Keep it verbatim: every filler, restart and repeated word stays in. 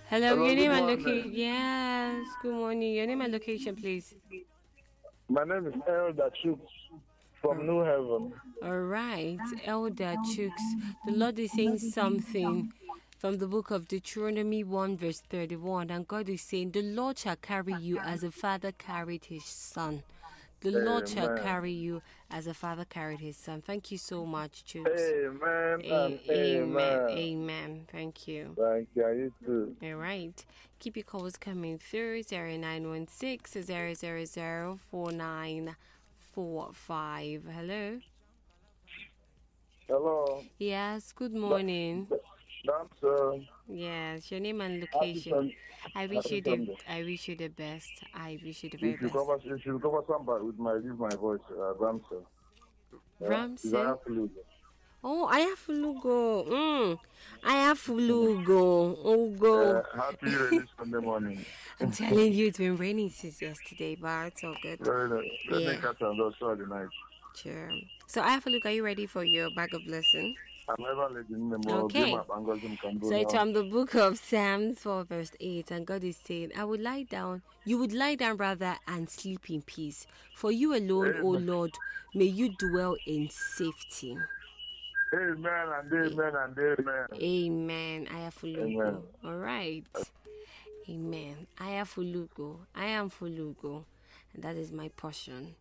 Hello, Hello, your good name and location. morning. Yes, good morning. Your name and location, please. My name is Errol Dachuk from Uh, New Haven. all right, Elder Chooks. The Lord is saying something from the book of Deuteronomy one, verse thirty-one. And God is saying, the Lord shall carry you as a father carried his son. The Lord shall Amen. carry you as a father carried his son. Thank you so much, Chooks. Amen and A- amen. amen. Amen. Thank you. Thank you. You too. All right. Keep your calls coming through zero nine one six zero zero zero four nine four five. Hello. Hello. Yes, good That, morning. that, that's uh, Yes, your name and happy location. Sunday. I wish you Happy the Sunday. I wish you the best. I wish you the You very should best. cover. You should cover somebody with my use my voice. Uh, Ramsey. Yeah. Is I Ramson. have to lose. Oh, I have Lugo. Mm. I have Lugo. Oh Uh, go. happy rainy Sunday morning. I'm telling you, it's been raining since yesterday, but it's all good. Let me let me Yeah. catch and go throughout the night. Sure. So I have a look. Are you ready for your bag of lesson? I'm ever letting them know. Game Okay. up and go some So it's Cambodia. from the book of Psalms four verse eight, and God is saying, I would lie down, you would lie down rather and sleep in peace. For you alone, O Amen. Lord, may you dwell in safety. Amen and A- amen and amen. Amen. I have Amen. Fulugo. All right. Amen. I have Fulugo. I am Fulugo. And that is my portion.